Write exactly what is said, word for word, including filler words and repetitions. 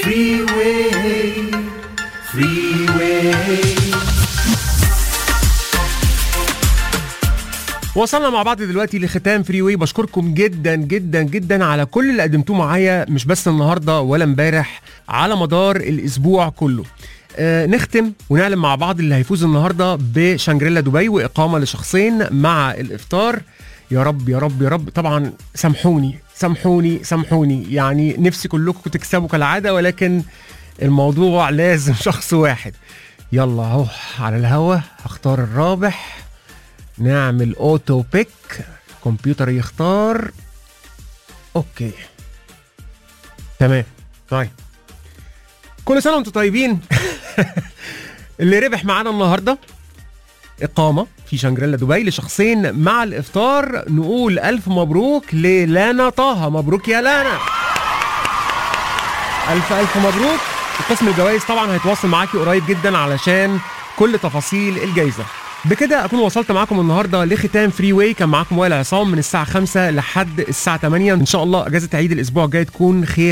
Freeway, freeway. وصلنا مع بعض دلوقتي لختام فري واي. بشكركم جدا جدا جدا على كل اللي قدمتوه معايا، مش بس النهارده ولا امبارح، على مدار الاسبوع كله. آه نختم ونعلم مع بعض اللي هيفوز النهارده بشانجريلا دبي واقامه لشخصين مع الافطار. يا رب يا رب يا رب. طبعا سامحوني سامحوني سامحوني، يعني نفسي كلكم تكسبوا كالعاده، ولكن الموضوع لازم شخص واحد. يلا اهو على الهوا هختار الرابح. نعمل اوتو بيك، الكمبيوتر يختار. اوكي تمام. طيب كل سنه وانتم طيبين. اللي ربح معانا النهارده اقامه في شانجريلا دبي لشخصين مع الافطار، نقول الف مبروك للانا طه. مبروك يا لانا، الف الف مبروك. قسم الجوائز طبعا هيتواصل معاكي قريب جدا علشان كل تفاصيل الجائزه. بكده اكون وصلت معاكم النهارده لختام فري واي. كان معاكم وائل عصام من الساعه خمسة لحد الساعه ثمانية. ان شاء الله اجازه عيد الاسبوع الجاي تكون خير